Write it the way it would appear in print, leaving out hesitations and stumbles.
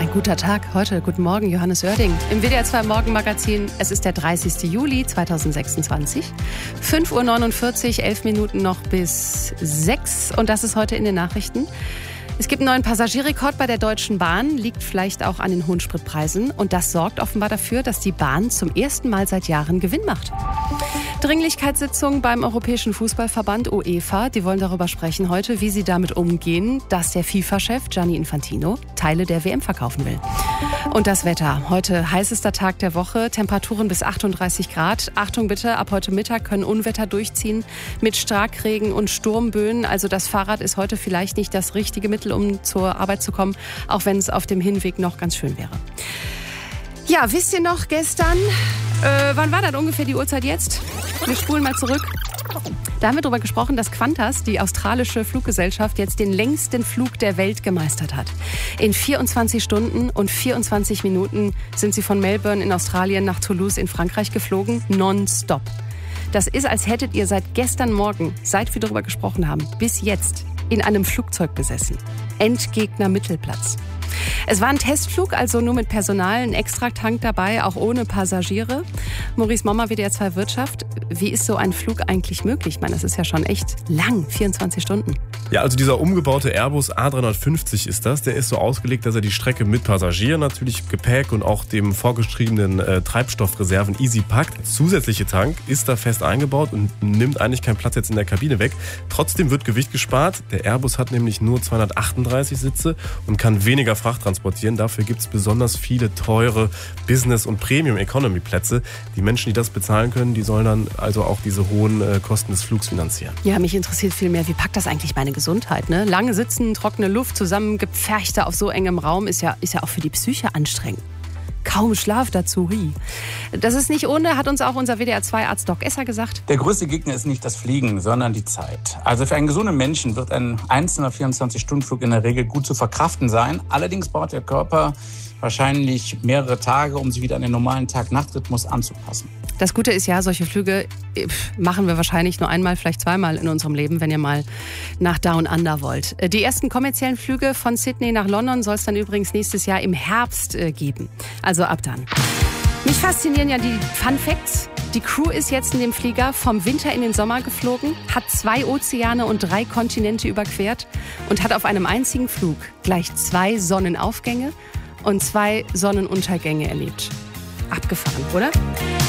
Ein guter Tag heute. Guten Morgen, Johannes Oerding. Im WDR 2 Morgenmagazin. Es ist der 30. Juli 2026. 5:49 Uhr, 11 Minuten noch bis 6. Und das ist heute in den Nachrichten. Es gibt einen neuen Passagierrekord bei der Deutschen Bahn, liegt vielleicht auch an den hohen Spritpreisen. Und das sorgt offenbar dafür, dass die Bahn zum ersten Mal seit Jahren Gewinn macht. Dringlichkeitssitzung beim Europäischen Fußballverband UEFA. Die wollen darüber sprechen heute, wie sie damit umgehen, dass der FIFA-Chef Gianni Infantino Teile der WM verkaufen will. Und das Wetter. Heute heißester Tag der Woche. Temperaturen bis 38 Grad. Achtung bitte, ab heute Mittag können Unwetter durchziehen mit Starkregen und Sturmböen. Also das Fahrrad ist heute vielleicht nicht das richtige Mittel, um zur Arbeit zu kommen, auch wenn es auf dem Hinweg noch ganz schön wäre. Ja, wisst ihr noch gestern, wann war das ungefähr die Uhrzeit jetzt? Wir spulen mal zurück. Da haben wir darüber gesprochen, dass Qantas, die australische Fluggesellschaft, jetzt den längsten Flug der Welt gemeistert hat. In 24 Stunden und 24 Minuten sind sie von Melbourne in Australien nach Toulouse in Frankreich geflogen, nonstop. Das ist, als hättet ihr seit gestern Morgen, seit wir darüber gesprochen haben, bis jetzt in einem Flugzeug gesessen. Endgegner Mittelplatz. Es war ein Testflug, also nur mit Personal, ein Extratank dabei, auch ohne Passagiere. Maurice Mommer, WDR 2 Wirtschaft. Wie ist so ein Flug eigentlich möglich? Ich meine, das ist ja schon echt lang, 24 Stunden. Ja, also dieser umgebaute Airbus A350 ist das. Der ist so ausgelegt, dass er die Strecke mit Passagieren, natürlich Gepäck und auch dem vorgeschriebenen Treibstoffreserven easy packt. Der zusätzliche Tank ist da fest eingebaut und nimmt eigentlich keinen Platz jetzt in der Kabine weg. Trotzdem wird Gewicht gespart. Der Airbus hat nämlich nur 238 Sitze und kann weniger Fracht transportieren. Dafür gibt es besonders viele teure Business- und Premium-Economy-Plätze. Die Menschen, die das bezahlen können, die sollen dann also auch diese hohen Kosten des Flugs finanzieren. Ja, mich interessiert viel mehr, wie packt das eigentlich meine Gesundheit? Ne? Lange sitzen, trockene Luft, zusammengepferchte auf so engem Raum ist ja auch für die Psyche anstrengend. Kaum Schlaf dazu. Das ist nicht ohne, hat uns auch unser WDR 2-Arzt Doc Esser gesagt. Der größte Gegner ist nicht das Fliegen, sondern die Zeit. Also für einen gesunden Menschen wird ein einzelner 24-Stunden-Flug in der Regel gut zu verkraften sein. Allerdings braucht der Körper wahrscheinlich mehrere Tage, um sich wieder an den normalen Tag-Nacht-Rhythmus anzupassen. Das Gute ist ja, solche Flüge machen wir wahrscheinlich nur einmal, vielleicht zweimal in unserem Leben, wenn ihr mal nach Down Under wollt. Die ersten kommerziellen Flüge von Sydney nach London soll es dann übrigens nächstes Jahr im Herbst geben. Also ab dann. Mich faszinieren ja die Fun Facts. Die Crew ist jetzt in dem Flieger vom Winter in den Sommer geflogen, hat 2 Ozeane und 3 Kontinente überquert und hat auf einem einzigen Flug gleich 2 Sonnenaufgänge und 2 Sonnenuntergänge erlebt. Abgefahren, oder?